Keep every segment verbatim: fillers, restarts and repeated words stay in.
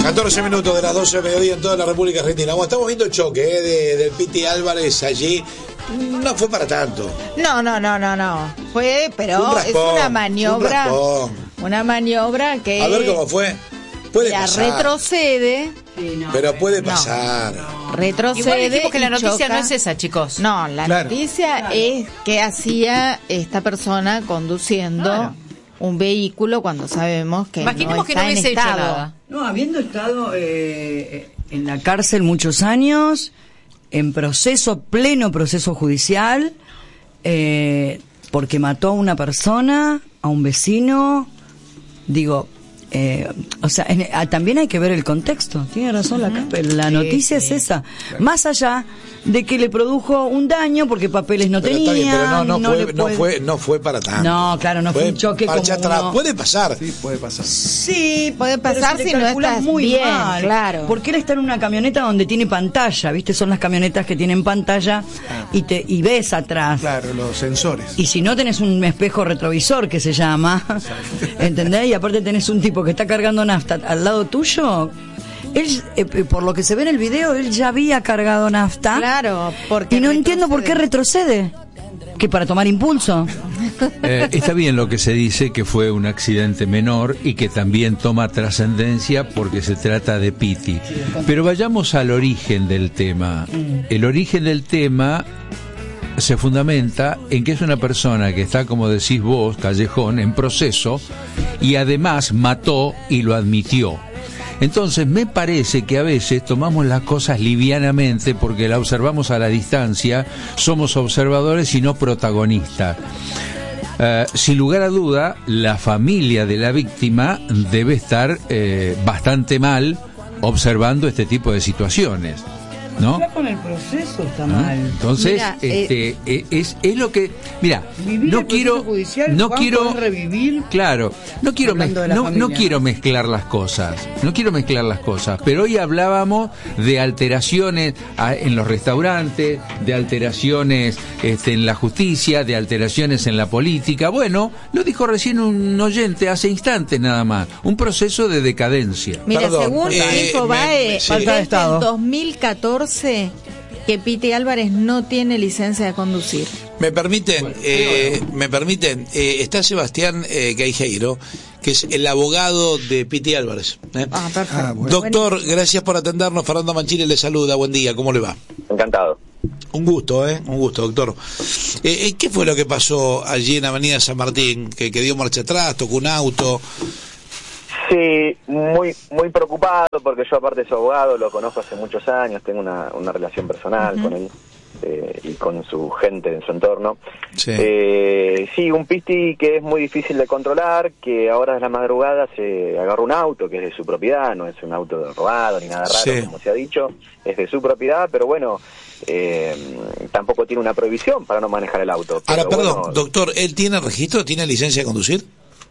catorce minutos de las doce de mediodía en toda la República Argentina. Bueno, estamos viendo el choque eh, de, del Piti Álvarez allí. No fue para tanto. No, no, no, no, no. Fue, pero un raspón, es una maniobra. Un una maniobra que. A ver cómo fue. Puede ya pasar. retrocede. Sí, no, pero puede no. pasar. Retrocede. Igual dijimos que la noticia choca. no es esa, chicos. No, la Claro. noticia Claro. es que hacía esta persona conduciendo Claro. un vehículo cuando sabemos que Imaginemos no que está no en hubiese hecho estado. nada. No, habiendo estado eh, en la cárcel muchos años, en proceso, pleno proceso judicial, eh, porque mató a una persona, a un vecino, digo, eh, o sea, en- ah, también hay que ver el contexto. Tiene razón la capa, la Sí, noticia sí. es esa. Más allá de que le produjo un daño porque papeles no Pero tenía, está bien, pero no, no, no fue, le no, puede- fue, no fue para tanto. No, claro, no fue un choque marcha como atrás. uno- Puede pasar. Sí, puede pasar. Sí, Puede pasar pero si le no calculas estás muy bien, mal, claro. Porque él está en una camioneta donde tiene pantalla, ¿viste? Son las camionetas que tienen pantalla y te y ves atrás. Claro, los sensores. Y si no tenés un espejo retrovisor que se llama, ¿entendés? Y aparte tenés un tipo que está cargando nafta al lado tuyo. Él, eh, por lo que se ve en el video, él ya había cargado nafta. Claro, porque Y no entiendo por qué retrocede. retrocede. Que para tomar impulso. Eh, está bien lo que se dice, que fue un accidente menor y que también toma trascendencia porque se trata de Piti. Pero vayamos al origen del tema. El origen del tema se fundamenta en que es una persona que está, como decís vos, Callejón, en proceso y además mató y lo admitió. Entonces me parece que a veces tomamos las cosas livianamente porque la observamos a la distancia, somos observadores y no protagonistas. Uh, sin lugar a duda, la familia de la víctima debe estar eh, bastante mal observando este tipo de situaciones, ¿no? Ya con el proceso está ¿Ah? mal. Entonces, Mira, este, eh, es, es lo que, mira, Vivir no el quiero, proceso judicial, no Juan, quiero, podés revivir. claro, no quiero, Hablando mez- de la no, familia. no quiero mezclar las cosas, no quiero mezclar las cosas, pero hoy hablábamos de alteraciones a- en los restaurantes, de alteraciones este, en la justicia, de alteraciones en la política. Bueno, lo dijo recién un oyente hace instantes nada más, un proceso de decadencia. Mira, Perdón, según eh, Infobae, me- sí. Falta de desde Estado. el dos mil catorce que Piti Álvarez no tiene licencia de conducir. Me permiten, eh, me permiten, eh, está Sebastián eh, Gaijeiro, que es el abogado de Piti Álvarez. ¿eh? Ah, perfecto. Ah, bueno. Doctor, gracias por atendernos. Fernando Manchini le saluda. Buen día, ¿cómo le va? Encantado. Un gusto, ¿eh? Un gusto, doctor. Eh, eh, ¿Qué fue lo que pasó allí en Avenida San Martín? ¿Que, que dio marcha atrás, tocó un auto? Sí, muy muy preocupado porque yo aparte soy abogado, lo conozco hace muchos años, tengo una, una relación personal Ujú. con él eh, y con su gente en su entorno. Sí. Eh, sí, un Piti que es muy difícil de controlar, que ahora de la madrugada se agarró un auto que es de su propiedad, no es un auto robado ni nada raro, Sí. como se ha dicho, es de su propiedad, pero bueno, eh, tampoco tiene una prohibición para no manejar el auto. Ahora, Pero perdón, bueno, doctor, ¿él tiene registro? ¿Tiene licencia de conducir?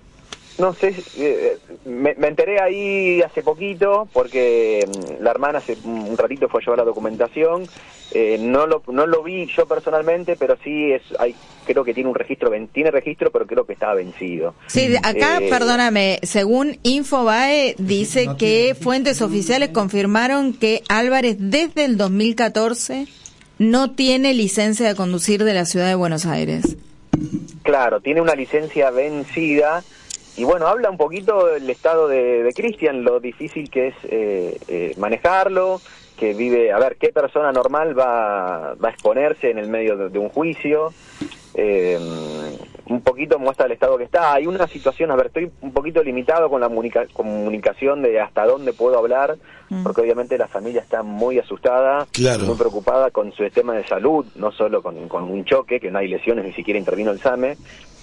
No sé, eh, me, me enteré ahí hace poquito porque mm, la hermana hace un ratito fue a llevar la documentación. Eh, no lo no lo vi yo personalmente, pero sí es hay creo que tiene un registro, ven- tiene registro, pero creo que estaba vencido. Sí, de- acá, Eh, perdóname, según Infobae, dice que fuentes oficiales confirmaron que Álvarez desde el dos mil catorce no tiene licencia de conducir de la ciudad de Buenos Aires. Claro, tiene una licencia vencida. Y bueno, habla un poquito del estado de, de Cristian, lo difícil que es eh, eh, manejarlo, que vive, a ver, qué persona normal va, va a exponerse en el medio de, de un juicio. Eh, un poquito muestra el estado que está. Hay una situación, a ver, estoy un poquito limitado con la comunica- comunicación de hasta dónde puedo hablar, Mm. porque obviamente la familia está muy asustada, Claro. muy preocupada con su tema de salud, no solo con, con un choque, que no hay lesiones, ni siquiera intervino el SAME,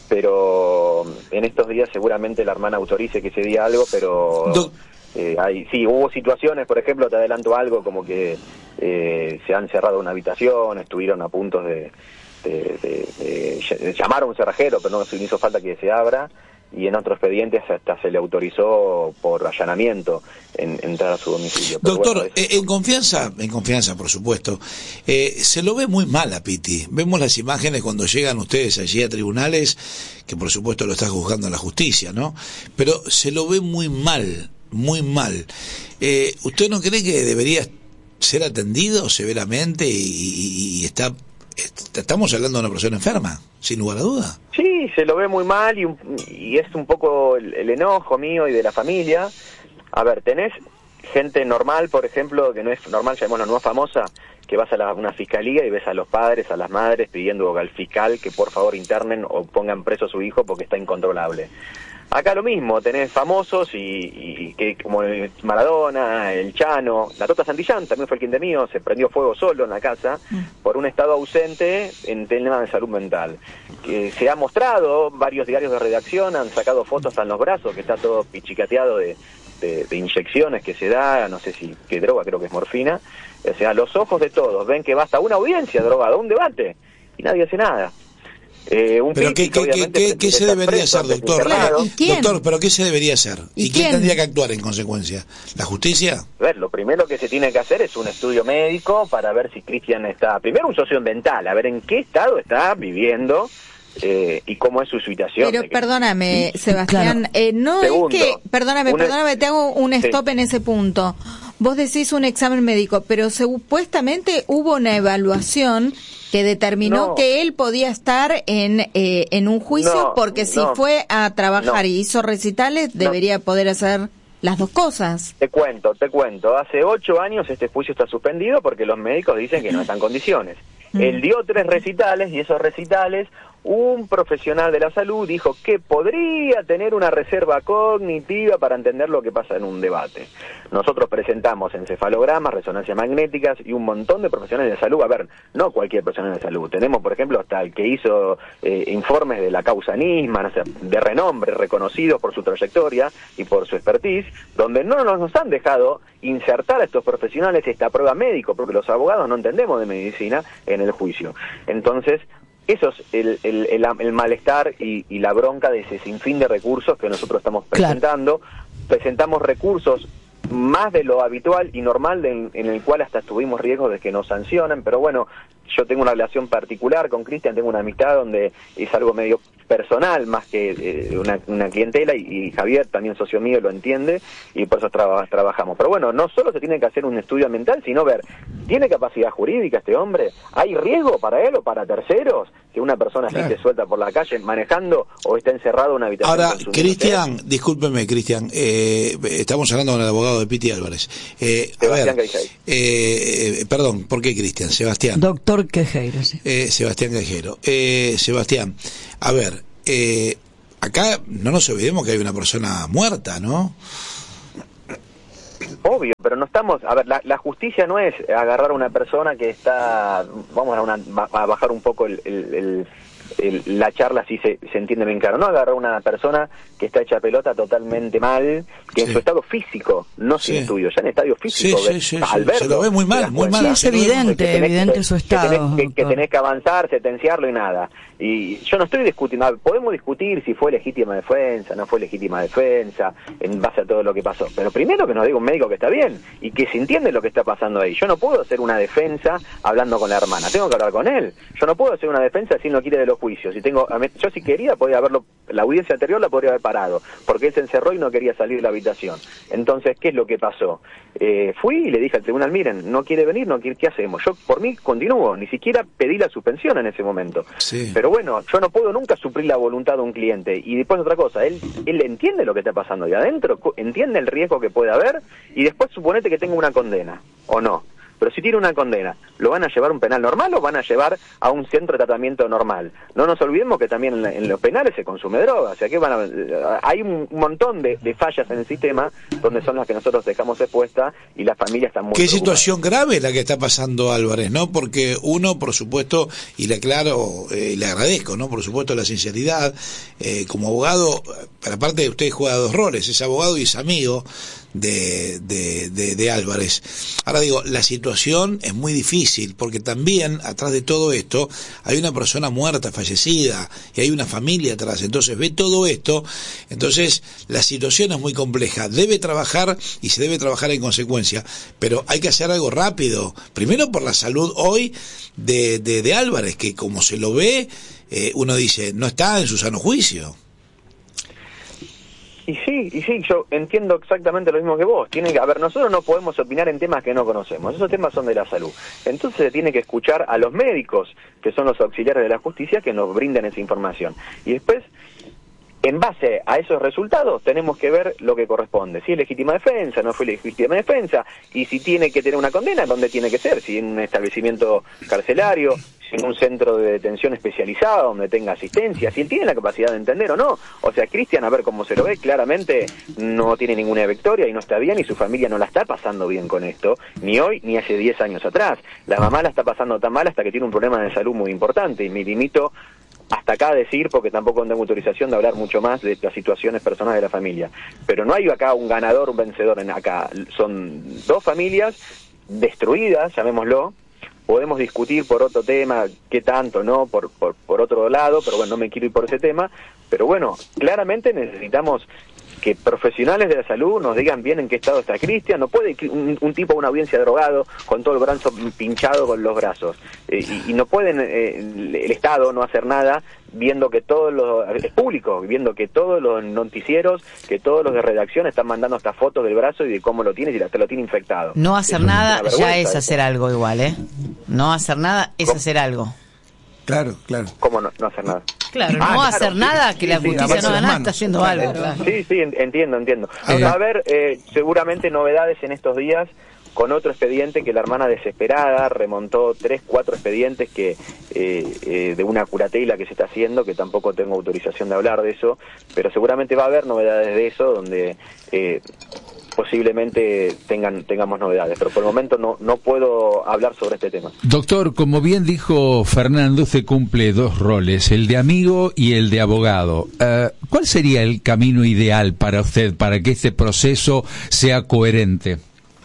pero en estos días seguramente la hermana autorice que se diga algo, pero Doc- eh, hay, sí, hubo situaciones, por ejemplo, te adelanto algo, como que eh, se han cerrado una habitación, estuvieron a punto de, de, de, de- de llamar a un cerrajero, pero no se hizo falta que se abra, y en otros expedientes hasta se le autorizó por allanamiento en, entrar a su domicilio. Pero Doctor, bueno, es- eh, en confianza, en confianza, por supuesto, eh, se lo ve muy mal a Piti. Vemos las imágenes cuando llegan ustedes allí a tribunales, que por supuesto lo está juzgando la justicia, ¿no? Pero se lo ve muy mal, muy mal. Eh, ¿Usted no cree que debería ser atendido severamente y, y, y está, estamos hablando de una persona enferma, sin lugar a duda? Sí, se lo ve muy mal y, un, y es un poco el, el enojo mío y de la familia. A ver, tenés gente normal, por ejemplo, que no es normal, llamémosla, no es famosa, que vas a la, una fiscalía y ves a los padres, a las madres pidiendo al fiscal que por favor internen o pongan preso a su hijo porque está incontrolable. Acá lo mismo, tenés famosos y, y que como el Maradona, el Chano, la Tota Santillán también fue el quinto mío, se prendió fuego solo en la casa por un estado ausente en tema de salud mental. Que se ha mostrado, varios diarios de redacción han sacado fotos hasta en los brazos, que está todo pichicateado de, de, de inyecciones que se da, no sé si qué droga, creo que es morfina. O sea, los ojos de todos ven que va hasta una audiencia drogada, un debate, y nadie hace nada. Eh, un pero ¿qué, qué, qué, qué, ¿qué se debería hacer, doctor? ¿Y quién? Doctor, pero ¿qué se debería hacer? ¿Y, ¿Y quién? quién tendría que actuar en consecuencia? ¿La justicia? A ver, lo primero que se tiene que hacer es un estudio médico para ver si Cristian está, primero un socioambiental, a ver en qué estado está viviendo eh, y cómo es su situación. Pero perdóname, que... Sebastián, claro. eh, no Segundo, es que, perdóname, un... perdóname, te hago un stop sí. en ese punto. Vos decís un examen médico, pero supuestamente hubo una evaluación que determinó no. que él podía estar en eh, en un juicio no, porque si no, fue a trabajar no. y hizo recitales, debería no. poder hacer las dos cosas. Te cuento, te cuento. Hace ocho años este juicio está suspendido porque los médicos dicen que no está en condiciones. Mm. Él dio tres recitales y esos recitales, un profesional de la salud dijo que podría tener una reserva cognitiva para entender lo que pasa en un debate. Nosotros presentamos encefalogramas, resonancias magnéticas y un montón de profesionales de salud. A ver, no cualquier profesional de salud. Tenemos, por ejemplo, hasta el que hizo eh, informes de la causa Nisman, o sea, de renombre, reconocidos por su trayectoria y por su expertise, donde no nos han dejado insertar a estos profesionales esta prueba médico, porque los abogados no entendemos de medicina en el juicio. Entonces, eso es el, el, el, el malestar y, y la bronca de ese sinfín de recursos que nosotros estamos presentando. Claro. Presentamos recursos más de lo habitual y normal en, en el cual hasta tuvimos riesgos de que nos sancionen, pero bueno, yo tengo una relación particular con Cristian, tengo una amistad donde es algo medio personal más que eh, una, una clientela y, y Javier, también socio mío, lo entiende y por eso traba, trabajamos. Pero bueno, no solo se tiene que hacer un estudio ambiental, sino ver, ¿tiene capacidad jurídica este hombre? ¿Hay riesgo para él o para terceros que una persona claro. así se suelta por la calle manejando o está encerrado en una habitación? Ahora, Cristian, discúlpeme, Cristian, eh, estamos hablando con el abogado de Piti Álvarez. Eh, Sebastián Queijeiro. Eh, perdón, ¿por qué Cristian? Sebastián. Doctor Queijeiro, sí. Eh, Sebastián Queijeiro. Eh, Sebastián, a ver, eh, acá no nos olvidemos que hay una persona muerta, ¿no? Obvio, pero no estamos, a ver, la, la justicia no es agarrar a una persona que está, vamos a, una, a bajar un poco el, el, el, el, la charla si se, se entiende bien claro, no agarrar a una persona que está hecha pelota totalmente mal, que sí. en su estado físico, no sin sí. estudio, ya en estado físico, sí, sí, sí, al verlo, se lo ve muy mal, muy mal. Sí, es evidente, tenés, evidente su estado. Que tenés que, que tenés que avanzar, sentenciarlo y nada. Y yo no estoy discutiendo, podemos discutir si fue legítima defensa, no fue legítima defensa, en base a todo lo que pasó. Pero primero que nos diga un médico que está bien y que se entiende lo que está pasando ahí. Yo no puedo hacer una defensa hablando con la hermana, tengo que hablar con él. Yo no puedo hacer una defensa si él no quiere de los juicios. Si tengo, yo si quería podía haberlo, la audiencia anterior la podría haber parado, porque él se encerró y no quería salir de la habitación. Entonces, ¿qué es lo que pasó? Eh, fui y le dije al tribunal, miren, no quiere venir, no quiere, ¿qué hacemos? Yo por mí continúo, ni siquiera pedí la suspensión en ese momento. Sí. Pero bueno, yo no puedo nunca suplir la voluntad de un cliente. Y después otra cosa, él él entiende lo que está pasando ahí adentro, entiende el riesgo que puede haber, y después suponete que tenga una condena, o no. Pero si tiene una condena, ¿lo van a llevar a un penal normal o van a llevar a un centro de tratamiento normal? No nos olvidemos que también en, la, en los penales se consume droga, o sea que van a, hay un montón de, de fallas en el sistema donde son las que nosotros dejamos expuestas y las familias están muy Qué situación grave la que está pasando Álvarez, ¿no? Porque uno, por supuesto, y le aclaro, eh, le agradezco, ¿no? Por supuesto la sinceridad, eh, como abogado, pero aparte de usted juega dos roles, es abogado y es amigo de, de, de, de Álvarez. Ahora digo, la situación es muy difícil porque también atrás de todo esto hay una persona muerta, fallecida, y hay una familia atrás. Entonces ve todo esto, entonces la situación es muy compleja. Debe trabajar y se debe trabajar en consecuencia, pero hay que hacer algo rápido. Primero por la salud hoy de, de, de Álvarez, que como se lo ve, eh, uno dice, no está en su sano juicio. Y sí, y sí, yo entiendo exactamente lo mismo que vos. Tiene que, a ver, nosotros no podemos opinar en temas que no conocemos. Esos temas son de la salud. Entonces se tiene que escuchar a los médicos, que son los auxiliares de la justicia, que nos brinden esa información. Y después, en base a esos resultados, tenemos que ver lo que corresponde. Si es legítima defensa, no fue legítima defensa, y si tiene que tener una condena, ¿dónde tiene que ser? Si en un establecimiento carcelario, si en un centro de detención especializado, donde tenga asistencia, si él tiene la capacidad de entender o no. O sea, Cristian, a ver cómo se lo ve, claramente no tiene ninguna victoria y no está bien, y su familia no la está pasando bien con esto, ni hoy ni hace diez años atrás. La mamá la está pasando tan mal hasta que tiene un problema de salud muy importante, y me limito hasta acá a decir, porque tampoco tengo autorización de hablar mucho más de las situaciones personales de la familia. Pero no hay acá un ganador, un vencedor en acá. Son dos familias destruidas, llamémoslo. Podemos discutir por otro tema, qué tanto, ¿no? Por, por, por otro lado, pero bueno, no me quiero ir por ese tema. Pero bueno, claramente necesitamos que profesionales de la salud nos digan bien en qué estado está Cristian. No puede un, un tipo a una audiencia drogado con todo el brazo pinchado con los brazos. Eh, y, y no pueden eh, el Estado no hacer nada viendo que todos los, es público, viendo que todos los noticieros, que todos los de redacción están mandando estas fotos del brazo y de cómo lo tienes y hasta lo tiene infectado. No hacer es nada ya es eso. hacer algo igual, ¿eh? No hacer nada es ¿Cómo? hacer algo. Claro, claro. ¿Cómo no, no hacer nada? Claro, Ah, no claro, hacer sí, nada, sí, que la sí, justicia lavarse no las haga nada, manos. está haciendo Claro, algo. Claro. Sí, sí, entiendo, entiendo. Eh, Va a haber eh, seguramente novedades en estos días con otro expediente que la hermana desesperada remontó tres, cuatro expedientes que eh, eh, de una curatela que se está haciendo, que tampoco tengo autorización de hablar de eso, pero seguramente va a haber novedades de eso, donde eh, posiblemente tengan tengamos novedades, pero por el momento no no puedo hablar sobre este tema. Doctor, como bien dijo Fernando, usted cumple dos roles, el de amigo y el de abogado. Uh, ¿Cuál sería el camino ideal para usted, para que este proceso sea coherente?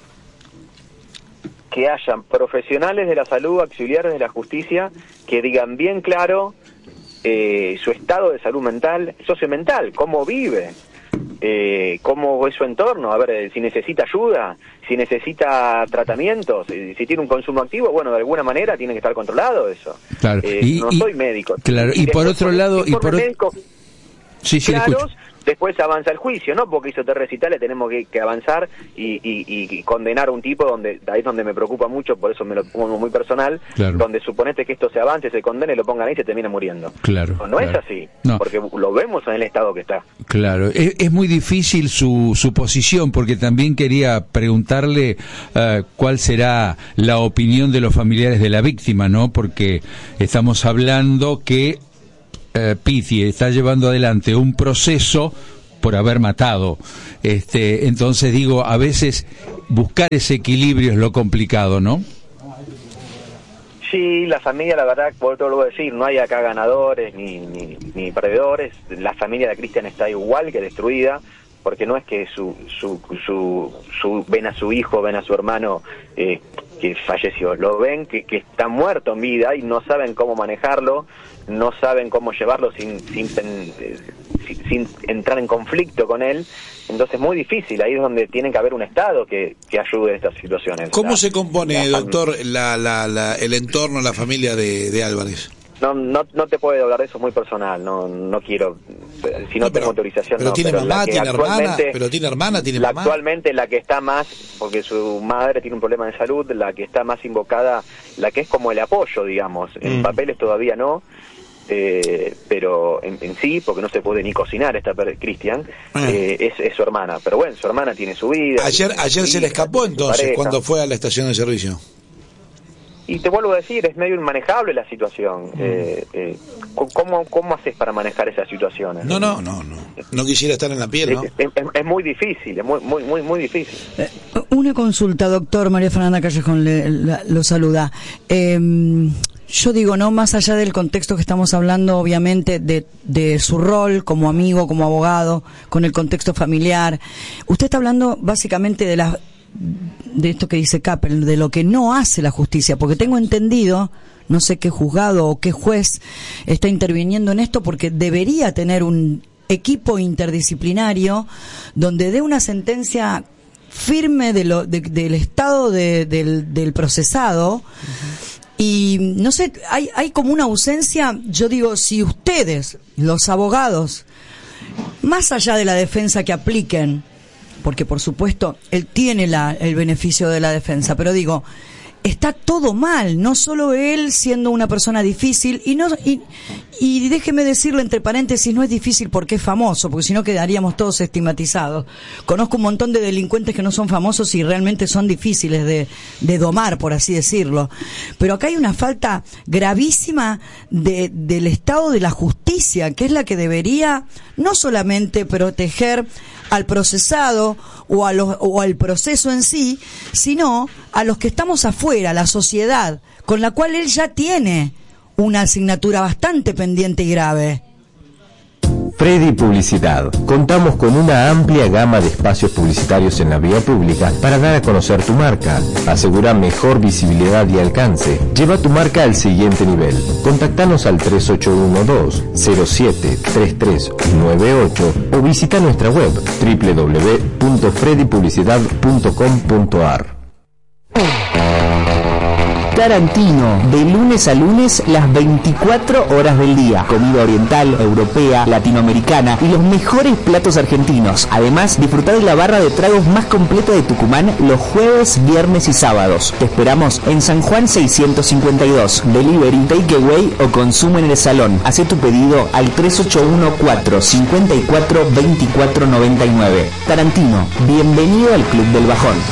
Que hayan profesionales de la salud, auxiliares de la justicia, que digan bien claro eh, su estado de salud mental, sociomental, cómo vive, eh, cómo es su entorno, a ver, si necesita ayuda, si necesita tratamientos, si, si tiene un consumo activo, bueno, de alguna manera tiene que estar controlado eso. Claro. Eh, y, no y, soy médico. Claro, y, y por otro lado... y por médico, sí, sí, claros, escucho. Después avanza el juicio, ¿no? Porque hizo tres recitales, tenemos que, que avanzar y, y, y condenar a un tipo, donde ahí es donde me preocupa mucho, por eso me lo pongo muy personal, Claro. donde suponete que esto se avance, se condene, lo pongan ahí y se termina muriendo. Claro, No, no claro. es así, No. porque lo vemos en el estado que está. Claro, es, es muy difícil su, su posición, porque también quería preguntarle uh, cuál será la opinión de los familiares de la víctima, ¿no? Porque estamos hablando que uh, Piti está llevando adelante un proceso por haber matado. Este, entonces digo, a veces buscar ese equilibrio es lo complicado, ¿no? Sí, la familia, la verdad, por todo lo voy a decir, no hay acá ganadores ni, ni, ni perdedores. La familia de Cristian está igual que destruida, porque no es que su, su, su, su ven a su hijo, ven a su hermano eh, que falleció, lo ven que, que está muerto en vida y no saben cómo manejarlo, no saben cómo llevarlo sin, sin, eh, sin, sin entrar en conflicto con él. Entonces es muy difícil, ahí es donde tiene que haber un Estado que, que ayude en estas situaciones. ¿Cómo la, se compone, la, doctor, la, la, la, el entorno, la familia de, de Álvarez? No, no, no te puedo hablar de eso, muy personal, no, no quiero, si no, No, pero- tengo autorización. pero no, tiene pero la mamá, que tiene hermana, actualmente- pero tiene hermana, tiene la mamá. Actualmente la que está más, porque su madre tiene un problema de salud, la que está más invocada, la que es como el apoyo, digamos, en Mm. papeles todavía no, eh, pero en, en sí, porque no se puede ni cocinar esta per- Cristian, Ah. eh, es, es su hermana, pero bueno, su hermana tiene su vida. Ayer, tiene ayer su se le hija, escapó tiene su entonces pareja. cuando fue a la estación de servicio. Y te vuelvo a decir, es medio inmanejable la situación. Eh, eh, ¿cómo, ¿Cómo haces para manejar esas situaciones? No, no, no, no. No quisiera estar en la piel, ¿no? Es, es- es muy difícil, es muy, muy, muy, muy difícil. Eh, Una consulta, doctor. María Fernanda Callejón le, la- lo saluda. Eh, yo digo, no, más allá del contexto que estamos hablando, obviamente, de, de su rol como amigo, como abogado, con el contexto familiar. Usted está hablando básicamente de la, de esto que dice Kappel, de lo que no hace la justicia, porque tengo entendido, no sé qué juzgado o qué juez está interviniendo en esto, porque debería tener un equipo interdisciplinario donde dé una sentencia firme de lo, de- del estado de- del, del procesado. Uh-huh. Y no sé, hay, hay como una ausencia. Yo digo, si ustedes, los abogados, más allá de la defensa que apliquen, porque por supuesto él tiene la, el beneficio de la defensa, pero digo, está todo mal, no solo él siendo una persona difícil, y no y, y déjeme decirlo entre paréntesis, no es difícil porque es famoso, porque si no quedaríamos todos estigmatizados. Conozco un montón de delincuentes que no son famosos y realmente son difíciles de, de domar, por así decirlo. Pero acá hay una falta gravísima de, del estado de la justicia, que es la que debería no solamente proteger al procesado o, a los, o al proceso en sí, sino a los que estamos afuera, la sociedad, con la cual él ya tiene una asignatura bastante pendiente y grave. Freddy Publicidad. Contamos con una amplia gama de espacios publicitarios en la vía pública para dar a conocer tu marca. Asegura mejor visibilidad y alcance. Lleva tu marca al siguiente nivel. Contactanos al tres ocho uno dos cero siete tres tres nueve ocho o visita nuestra web doble u doble u doble u punto freddy publicidad punto com punto a r. Tarantino, de lunes a lunes, las veinticuatro horas del día. Comida oriental, europea, latinoamericana y los mejores platos argentinos. Además, disfrutar de la barra de tragos más completa de Tucumán los jueves, viernes y sábados. Te esperamos en San Juan seiscientos cincuenta y dos. Delivery, takeaway o consumo en el salón. Hacé tu pedido al tres ocho uno cuatro cinco cuatro dos cuatro nueve nueve. Tarantino, bienvenido al Club del Bajón.